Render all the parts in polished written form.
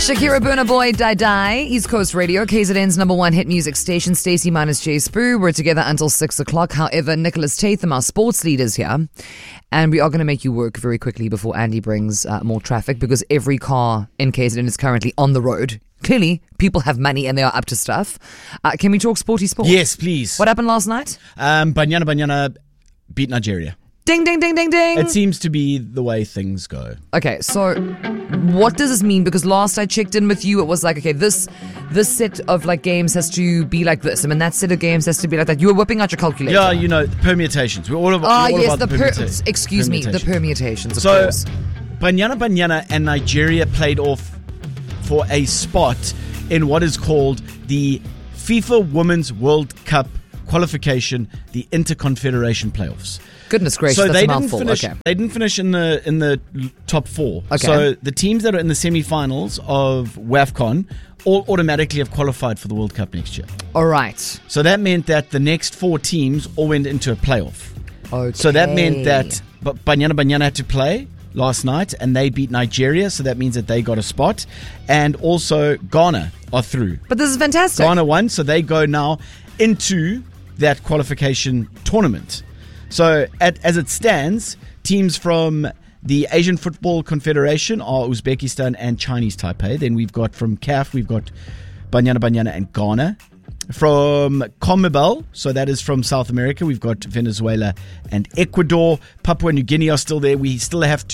Shakira, Burna Boy, Die Die, East Coast Radio, KZN's number one hit music station. Stacey minus Jay Spoo. We're together until 6 o'clock. However, Nicholas Tatham, our sports leader, is here. And we are going to make you work very quickly before Andy brings more traffic, because every car in KZN is currently on the road. Clearly, people have money and they are up to stuff. Can we talk sporty sport? Yes, please. What happened last night? Banyana beat Nigeria. Ding, ding, ding, ding, ding. It seems to be the way things go. Okay, so what does this mean? Because last I checked in with you, it was like, okay, this set of like games has to be like this. I mean, that set of games has to be like that. You were whipping out your calculator. Yeah, you know, permutations. We're all about, the permutations. Excuse me, the permutations, of so, course. Banyana and Nigeria played off for a spot in what is called the FIFA Women's World Cup qualification, the Interconfederation playoffs. Goodness gracious, so that's a mouthful. They didn't finish in the top four. Okay. So the teams that are in the semi-finals of WAFCON all automatically have qualified for the World Cup next year. All right. So that meant that the next four teams all went into a playoff. Okay. So that meant that Banyana had to play last night, and they beat Nigeria, so that means that they got a spot. And also Ghana are through. But this is fantastic. Ghana won, so they go now into that qualification tournament. So as it stands, teams from the Asian Football Confederation are Uzbekistan and Chinese Taipei. Then we've got from CAF, we've got Banyana and Ghana. From CONMEBOL, so that is from South America, we've got Venezuela and Ecuador. Papua New Guinea are still there. They still have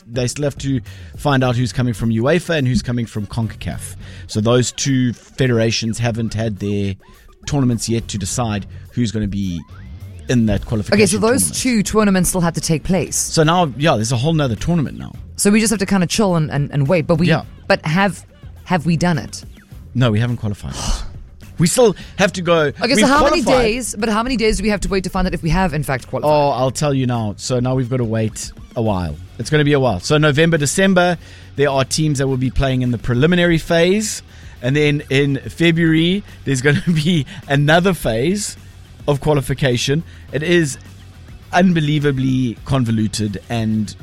to find out who's coming from UEFA and who's coming from CONCACAF. So those two federations haven't had their tournaments yet to decide who's going to be in that qualification. Okay, so those two tournaments still have to take place. So now, there's a whole nother tournament now. So we just have to kind of chill and wait. But have we done it? No, we haven't qualified. We still have to go. Okay, so how many days? But how many days do we have to wait to find out if we have in fact qualified? Oh, I'll tell you now. So now we've got to wait a while. It's going to be a while. So November, December, there are teams that will be playing in the preliminary phase. And then in February, there's going to be another phase of qualification. It is unbelievably convoluted and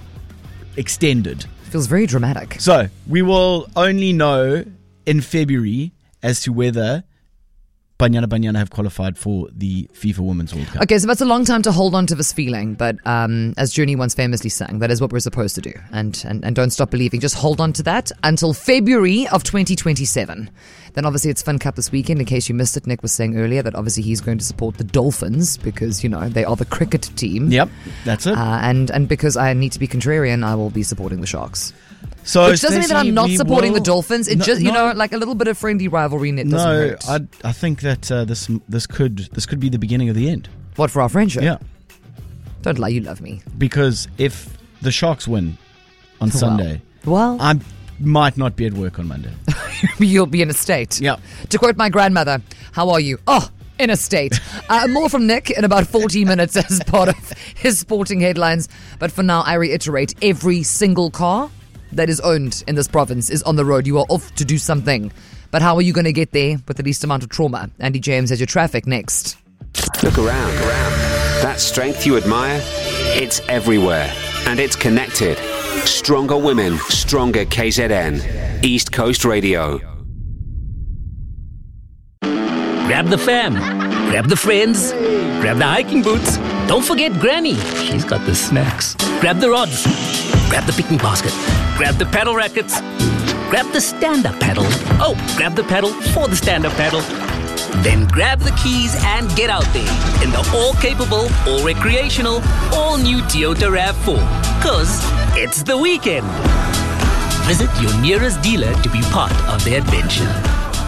extended. Feels very dramatic. So we will only know in February as to whether Banyana have qualified for the FIFA Women's World Cup. Okay, so that's a long time to hold on to this feeling, but as Journey once famously sang, that is what we're supposed to do. And don't stop believing. Just hold on to that until February of 2027. Then obviously it's Fun Cup this weekend. In case you missed it, Nick was saying earlier that obviously he's going to support the Dolphins because, they are the cricket team. Yep, that's it. And because I need to be contrarian, I will be supporting the Sharks. So which doesn't mean that I'm not supporting the Dolphins. It like a little bit of friendly rivalry in it doesn't hurt. I think that this could be the beginning of the end. What, for our friendship? Yeah. Don't lie, you love me. Because if the Sharks win on Sunday, I might not be at work on Monday. You'll be in a state. Yeah. To quote my grandmother, how are you? Oh, in a state. More from Nick in about 40 minutes as part of his sporting headlines. But for now, I reiterate, every single car that is owned in this province is on the road. You are off to do something. But how are you going to get there with the least amount of trauma? Andy James has your traffic next. Look around. That strength you admire, it's everywhere. And it's connected. Stronger women, stronger KZN. East Coast Radio. Grab the fam. Grab the friends. Grab the hiking boots. Don't forget Granny. She's got the snacks. Grab the rods. Grab the picnic basket. Grab the paddle rackets. Grab the stand-up paddle. Oh, grab the paddle for the stand-up paddle. Then grab the keys and get out there in the all-capable, all-recreational, all-new Toyota RAV4. 'Cause it's the weekend. Visit your nearest dealer to be part of the adventure.